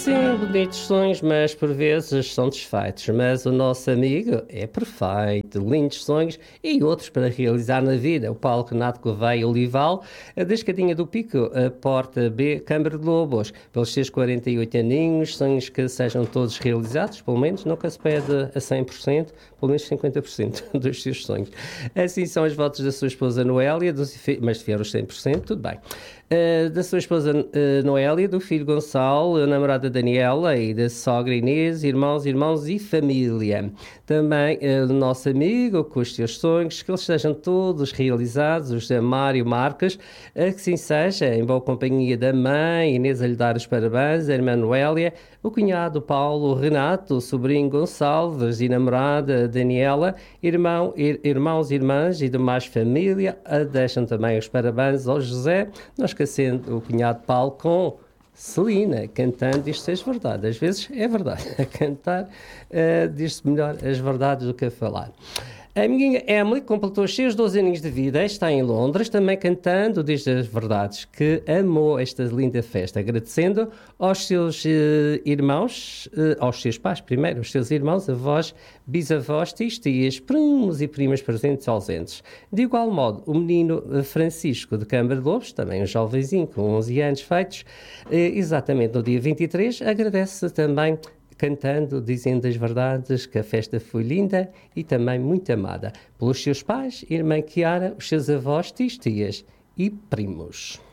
Sim, bonitos sonhos, mas por vezes são desfeitos. Mas o nosso amigo é perfeito, lindos sonhos e outros para realizar na vida. O Paulo Renato Gouveia Olival, da Escadinha do Pico, a Porta B, Câmara de Lobos. Pelos seus 48 aninhos, sonhos que sejam todos realizados, pelo menos nunca se pede a 100%, pelo menos 50% dos seus sonhos. Assim são os votos da sua esposa Noélia, mas se vier os 100%, tudo bem. Da sua esposa Noélia, do filho Gonçalo, a namorada Daniela e da sogra Inês, irmãos e família. Também do nosso amigo, com os seus sonhos, que eles sejam todos realizados, os de Mário Marques, que sim seja, em boa companhia da mãe, Inês a lhe dar os parabéns, a irmã Noélia, o cunhado Paulo Renato, o sobrinho Gonçalves e namorada Daniela, irmãos, irmãs e demais família, deixam também os parabéns ao José, não esquecendo o cunhado Paulo com Celina, cantando, isto é verdade, às vezes é verdade, a cantar diz-se melhor as verdades do que a falar. A amiguinha Emily completou os seus 12 aninhos de vida, está em Londres, também cantando, diz as verdades, que amou esta linda festa, agradecendo aos seus irmãos, aos seus pais primeiro, aos seus irmãos, avós, bisavós, tias, primos e primas presentes e ausentes. De igual modo, o menino Francisco de Câmara de Lobos, também um jovenzinho com 11 anos feitos, exatamente no dia 23, agradece também cantando, dizendo as verdades, que a festa foi linda e também muito amada pelos seus pais, irmã Chiara, os seus avós, tias e primos.